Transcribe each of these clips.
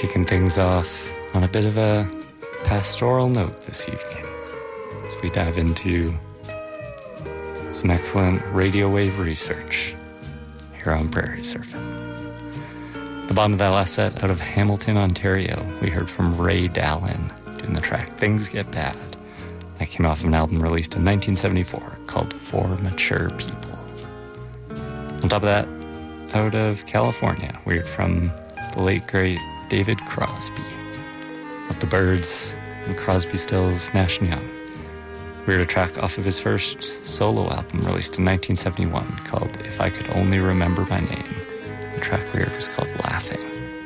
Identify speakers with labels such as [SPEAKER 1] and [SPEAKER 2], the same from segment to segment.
[SPEAKER 1] Kicking things off on a bit of a pastoral note this evening as we dive into some excellent radio wave research here on Prairie Surfing. The bottom of that last set, out of Hamilton, Ontario, we heard from Ray Dallin doing the track Things Get Bad. That came off of an album released in 1974 called For Mature People. On top of that, out of California, we heard from the late great David Crosby of the Byrds and Crosby, Stills, Nash & Young. We heard a track off of his first solo album released in 1971 called If I Could Only Remember My Name. The track we heard was called Laughing.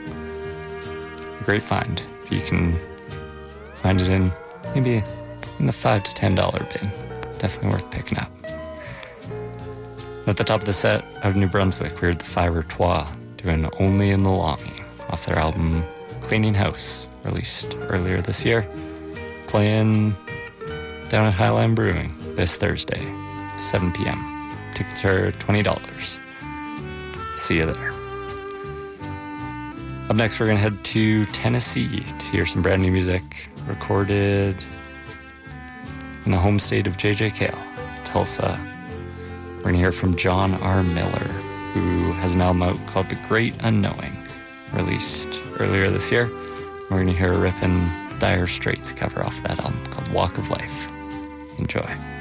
[SPEAKER 1] A great find. If you can find it in maybe in the $5 to $10 bin. Definitely worth picking up. At the top of the set, out of New Brunswick, we heard the Five Trois doing Only in the Longing off their album Cleaning House, released earlier this year. Playing down at Highline Brewing this Thursday, 7 p.m. Tickets are $20. See you there. Up next, we're going to head to Tennessee to hear some brand new music recorded in the home state of J.J. Cale, Tulsa. We're going to hear from John R. Miller, who has an album out called The Great Unknowing, released earlier this year. We're going to hear a rippin' Dire Straits cover off that album called Walk of Life. Enjoy.